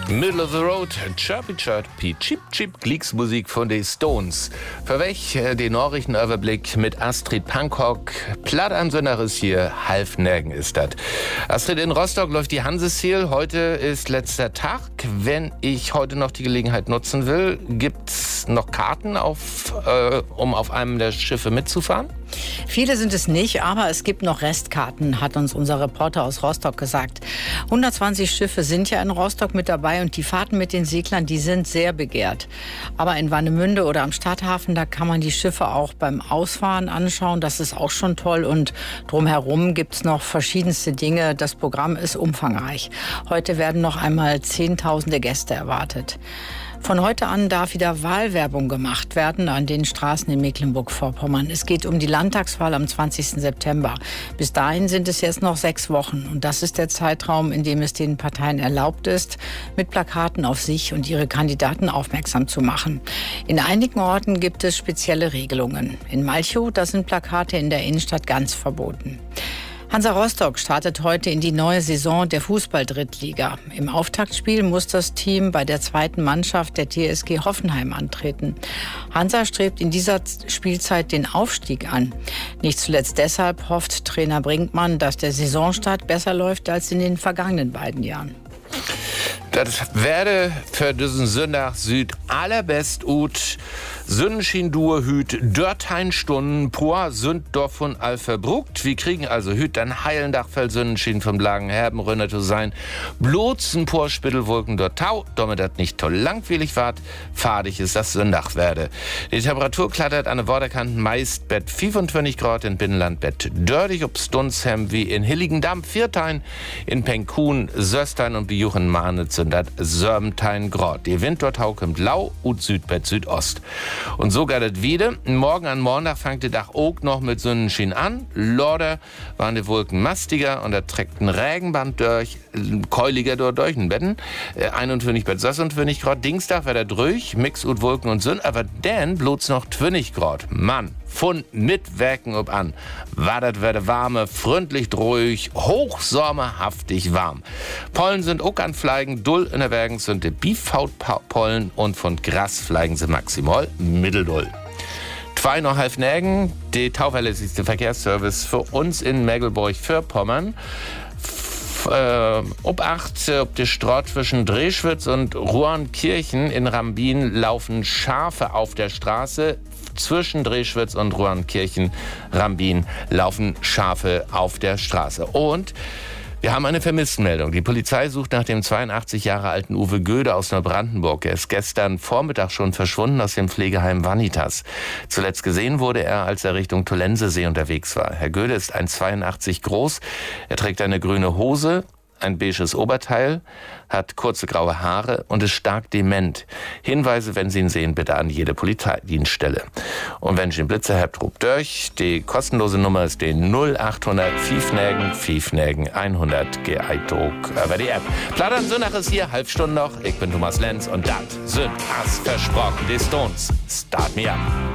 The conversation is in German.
Middle of the Road, Chirpy Chirpy, Chip Chip Gleeks-Musik von den Stones. Für welch den Nachrichtenüberblick mit Astrid Pankok. Platt am Sonntag ist hier, halb nirgen ist das. Astrid, in Rostock läuft die Hanseziel. Heute ist letzter Tag. Wenn ich heute noch die Gelegenheit nutzen will, gibt's noch Karten, um auf einem der Schiffe mitzufahren? Viele sind es nicht, aber es gibt noch Restkarten, hat uns unser Reporter aus Rostock gesagt. 120 Schiffe sind ja in Rostock mit dabei und die Fahrten mit den Seglern, die sind sehr begehrt. Aber in Warnemünde oder am Stadthafen, da kann man die Schiffe auch beim Ausfahren anschauen. Das ist auch schon toll und drumherum gibt's noch verschiedenste Dinge. Das Programm ist umfangreich. Heute werden noch einmal Zehntausende Gäste erwartet. Von heute an darf wieder Wahlwerbung gemacht werden an den Straßen in Mecklenburg-Vorpommern. Es geht um die Landtagswahl am 20. September. Bis dahin sind es jetzt noch 6 Wochen. Und das ist der Zeitraum, in dem es den Parteien erlaubt ist, mit Plakaten auf sich und ihre Kandidaten aufmerksam zu machen. In einigen Orten gibt es spezielle Regelungen. In Malchow, da sind Plakate in der Innenstadt ganz verboten. Hansa Rostock startet heute in die neue Saison der Fußball-Drittliga. Im Auftaktspiel muss das Team bei der zweiten Mannschaft der TSG Hoffenheim antreten. Hansa strebt in dieser Spielzeit den Aufstieg an. Nicht zuletzt deshalb hofft Trainer Brinkmann, dass der Saisonstart besser läuft als in den vergangenen beiden Jahren. Das werde für diesen Sonntag Süd allerbest ut. Sonnenschien dur hüt dörtein Stunden pro sind davon all verbruckt. Wir kriegen also hüt dann heilen Dachfeld Sonnenschien vom Lagen Herben Rönner zu sein. Blotzen por Spittelwolken dort tau, damit das nicht toll langweilig ward. Fadig ist das Sonntag werde. Die Temperatur klattert an den Waterkanten meist Bett 25 Grad, in Binnenland Bett dördig ob Stundshem wie in Hilligendamm 4 in Penkun, Söstein und Bejuchen-Mahne sind das 7 Grad. Die Wind dort kommt lau und Südbett Südost. Und so geht es wieder. Morgen an Montag fängt der Dach auch noch mit Sonnenschein an. Lorder waren die Wolken mastiger und da trägt ein Regenband durch, keuliger durch den Betten. 21 bis 26 Grad. Dienstag wird er durch, Mix und Wolken und Sonne, aber dann bloß noch 20 Grad. Mann, von mitwerken ob an. War das werde warme, freundlich ruhig, hochsommerhaftig warm. Pollen sind auch an Fleigen, dull in der Bergen sind die Biefhautpollen und von Grasfleigen sind maximal mitteldull. 2 noch halb Nägen, die tauverlässigste Verkehrsservice für uns in Mecklenburg-Vorpommern. Ob der Straße zwischen Dreschwitz und Ruankirchen in Rambin laufen Schafe auf der Straße. Zwischen Dreschwitz und Ruankirchen, Rambin, laufen Schafe auf der Straße. Und wir haben eine Vermisstenmeldung. Die Polizei sucht nach dem 82 Jahre alten Uwe Göde aus Neubrandenburg. Er ist gestern Vormittag schon verschwunden aus dem Pflegeheim Vanitas. Zuletzt gesehen wurde er, als er Richtung Tollensesee unterwegs war. Herr Göde ist 1,82 groß. Er trägt eine grüne Hose, ein beiges Oberteil, hat kurze graue Haare und ist stark dement. Hinweise, wenn Sie ihn sehen, bitte an jede Polizeidienststelle. Und wenn Sie einen Blitzer habt, ruft durch. Die kostenlose Nummer ist die 0800 5 100 Geeitog über die App. Plattern Sonntag ist hier, halb Stunde noch. Ich bin Thomas Lenz und das sind as versprochen die Stones. Start me up.